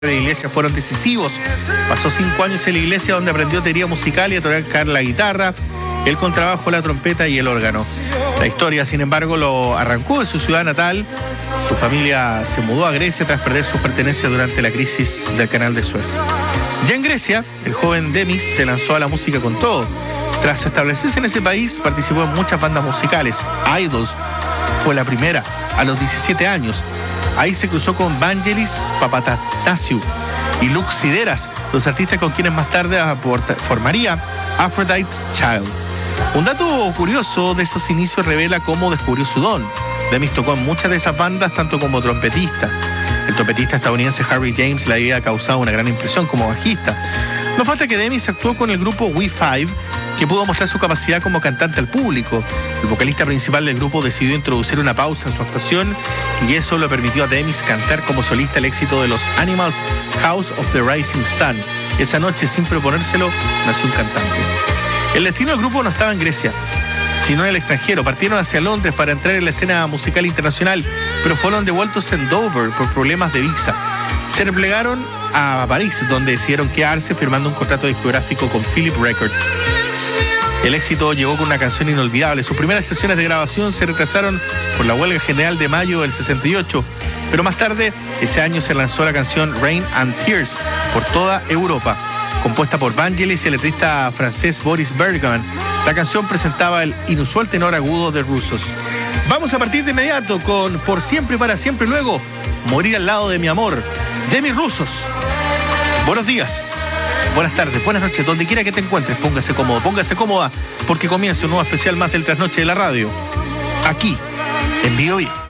de la iglesia fueron decisivos. Pasó 5 años en la iglesia donde aprendió teoría musical y a tocar la guitarra, el contrabajo, la trompeta y el órgano. La historia, sin embargo, lo arrancó de su ciudad natal. Su familia se mudó a Grecia tras perder sus pertenencias durante la crisis del canal de Suez. Ya en Grecia, el joven Demis se lanzó a la música con todo. Tras establecerse en ese país, participó en muchas bandas musicales. Idols fue la primera, a los 17 años. Ahí se cruzó con Vangelis Papatanasiou y Luke Sideras, los artistas con quienes más tarde formaría Aphrodite's Child. Un dato curioso de esos inicios revela cómo descubrió su don. Demis tocó en muchas de esas bandas, tanto como trompetista. El trompetista estadounidense Harry James le había causado una gran impresión como bajista. No falta que Demis actuó con el grupo We5, que pudo mostrar su capacidad como cantante al público. El vocalista principal del grupo decidió introducir una pausa en su actuación y eso le permitió a Demis cantar como solista el éxito de los Animals, House of the Rising Sun. Esa noche, sin proponérselo, nació un cantante. El destino del grupo no estaba en Grecia, sino en el extranjero. Partieron hacia Londres para entrar en la escena musical internacional, pero fueron devueltos en Dover por problemas de visa. Se replegaron a París, donde decidieron quedarse firmando un contrato discográfico con Philip Records. El éxito llegó con una canción inolvidable. Sus primeras sesiones de grabación se retrasaron por la huelga general de mayo del 68, pero más tarde, ese año se lanzó la canción Rain and Tears por toda Europa. Compuesta por Vangelis y el letrista francés Boris Bergman, la canción presentaba el inusual tenor agudo de Rusos. Vamos a partir de inmediato con Por Siempre y Para Siempre, luego Morir al Lado de Mi Amor, de mis Rusos. Buenos días, buenas tardes, buenas noches, donde quiera que te encuentres, póngase cómodo, póngase cómoda, porque comienza un nuevo especial más del Trasnoche de la Radio, aquí en Bio Bio.